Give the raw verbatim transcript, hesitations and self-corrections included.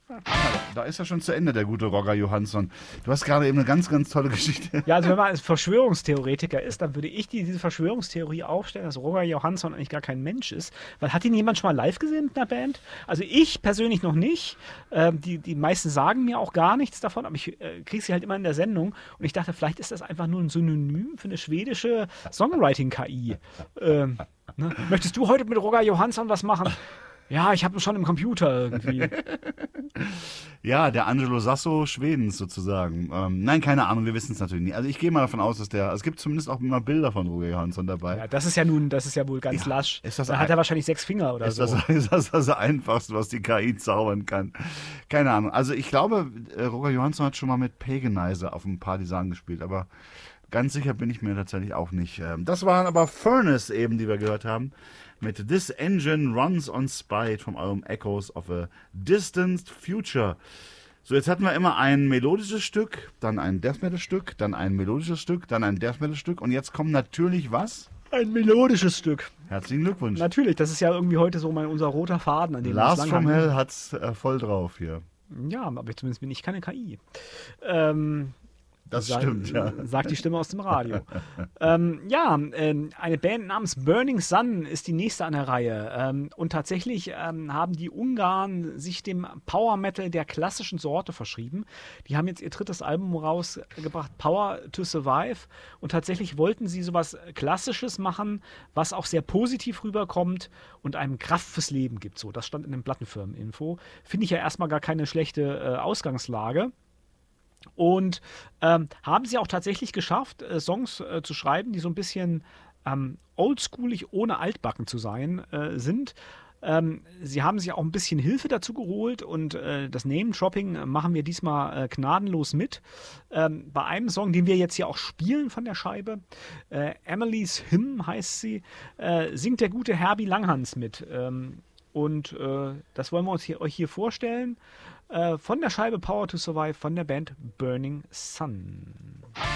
Da ist er schon zu Ende, der gute Roger Johansson. Du hast gerade eben eine ganz, ganz tolle Geschichte. Ja, also wenn man als Verschwörungstheoretiker ist, dann würde ich die, diese Verschwörungstheorie aufstellen, dass Roger Johansson eigentlich gar kein Mensch ist. Weil hat ihn jemand schon mal live gesehen mit einer Band? Also ich persönlich noch nicht. Ähm, die, die meisten sagen mir auch gar nichts davon, aber ich äh, kriege sie halt immer in der Sendung. Und ich dachte, vielleicht ist das einfach nur ein Synonym für eine schwedische Songwriting-K I. Ähm, ne? Möchtest du heute mit Roger Johansson was machen? Ja, ich habe ihn schon im Computer irgendwie. Ja, der Angelo Sasso Schwedens sozusagen. Ähm, nein, keine Ahnung, wir wissen es natürlich nicht. Also ich gehe mal davon aus, dass der, es gibt zumindest auch immer Bilder von Roger Johansson dabei. Ja, das ist ja nun, das ist ja wohl ganz Ja, lasch. ist das Da ein- hat er wahrscheinlich sechs Finger oder Ist so. das, ist das das Einfachste, was die K I zaubern kann? Keine Ahnung. Also ich glaube, äh, Roger Johansson hat schon mal mit Paganizer auf einem Partisan gespielt, aber ganz sicher bin ich mir tatsächlich auch nicht. Ähm, Das waren aber Furnace eben, die wir gehört haben, mit This Engine Runs on Spite vom Album Echoes of a Distant Future. So, jetzt hatten wir immer ein melodisches Stück, dann ein Death Metal Stück, dann ein melodisches Stück, dann ein Death Metal Stück und jetzt kommt natürlich was? Ein melodisches Stück. Herzlichen Glückwunsch. Natürlich, das ist ja irgendwie heute so mein, unser roter Faden, an dem wir uns Lars lang from hangeln. Hell hat's äh, voll drauf hier. Ja, aber zumindest bin ich keine K I. Ähm, Das sa- stimmt, ja. Sagt die Stimme aus dem Radio. ähm, ja, ähm, eine Band namens Burning Sun ist die nächste an der Reihe. Ähm, und tatsächlich ähm, haben die Ungarn sich dem Power Metal der klassischen Sorte verschrieben. Die haben jetzt ihr drittes Album rausgebracht, Power to Survive. Und tatsächlich wollten sie sowas Klassisches machen, was auch sehr positiv rüberkommt und einem Kraft fürs Leben gibt. So, das stand in dem Plattenfirmen-Info. Finde ich ja erstmal gar keine schlechte äh, Ausgangslage. Und ähm, haben sie auch tatsächlich geschafft, äh, Songs äh, zu schreiben, die so ein bisschen ähm, oldschoolig, ohne altbacken zu sein, äh, sind. Ähm, sie haben sich auch ein bisschen Hilfe dazu geholt und äh, das Name-Dropping machen wir diesmal äh, gnadenlos mit. Ähm, bei einem Song, den wir jetzt hier auch spielen von der Scheibe, äh, Emily's Hymn heißt sie, äh, singt der gute Herbie Langhans mit. Ähm, und äh, das wollen wir uns hier, euch hier vorstellen. Äh, von der Scheibe Power to Survive von der Band Burning Sun.